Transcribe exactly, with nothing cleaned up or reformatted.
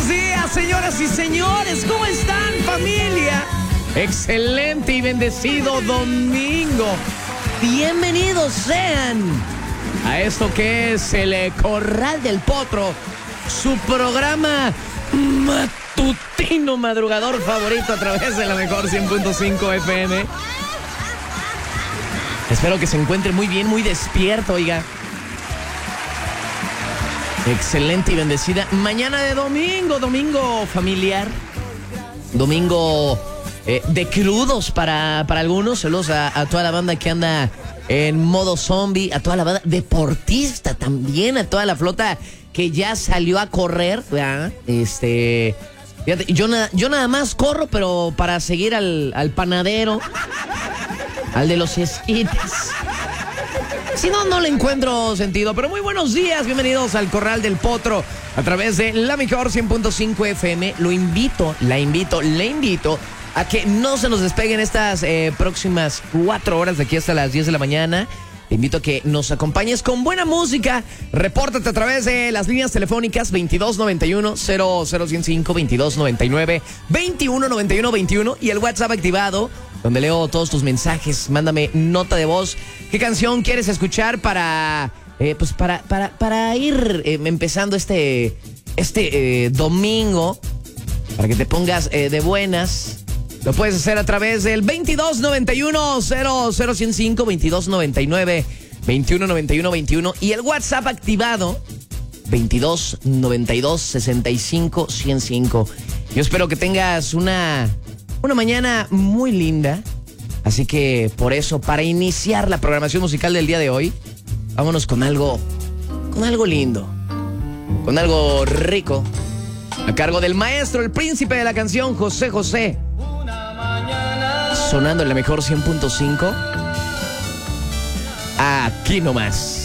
buenos días, señoras y señores. ¿Cómo están, familia? Excelente y bendecido domingo. Bienvenidos sean a esto que es el Corral del Potro, su programa matutino madrugador favorito a través de la mejor cien punto cinco F M. Espero que se encuentre muy bien, muy despierto, oiga. Excelente y bendecida mañana de domingo, domingo familiar, domingo eh, de crudos para, para algunos. Saludos a, a toda la banda que anda en modo zombie, a toda la banda deportista también, a toda la flota que ya salió a correr, ¿verdad? Este, fíjate, yo, na, yo nada más corro, pero para seguir al, al panadero, al de los esquites. Si no, no le encuentro sentido. Pero muy buenos días, bienvenidos al Corral del Potro a través de la mejor cien punto cinco F M. Lo invito, la invito, le invito a que no se nos despeguen estas eh, próximas cuatro horas de aquí hasta las diez de la mañana. Te invito a que nos acompañes con buena música. Repórtate a través de las líneas telefónicas veintidós noventa y uno cero cero ciento cinco, veintidós noventa y nueve veintiuno noventa y uno veintiuno y el WhatsApp activado, donde leo todos tus mensajes. Mándame nota de voz. ¿Qué canción quieres escuchar para, eh, pues para, para, para ir eh, empezando este, este eh, domingo? Para que te pongas eh, de buenas. Lo puedes hacer a través del veintidós noventa y uno cero cero ciento cinco, veintidós noventa y nueve veintiuno noventa y uno veintiuno y el WhatsApp activado veintidós noventa y dos sesenta y cinco ciento cinco. Yo espero que tengas una, una mañana muy linda. Así que por eso, para iniciar la programación musical del día de hoy, vámonos con algo, con algo lindo, con algo rico, a cargo del maestro, el príncipe de la canción, José José. Sonando en la mejor cien punto cinco. Aquí nomás.